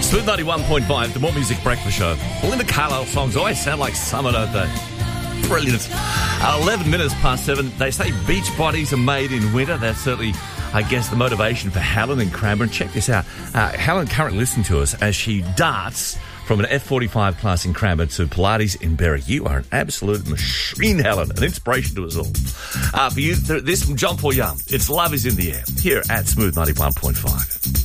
Smooth 91.5, the More Music Breakfast Show. Belinda Carlisle songs always sound like summer, don't they? Brilliant. 11 minutes past 7. They say beach bodies are made in winter. That's certainly, I guess, the motivation for Helen in Cranbourne. Check this out. Helen currently listening to us as she darts from an F45 class in Cranbourne to Pilates in Berwick. You are an absolute machine, Helen. An inspiration to us all. For you, this from John Paul Young. It's Love is in the Air here at Smooth 91.5.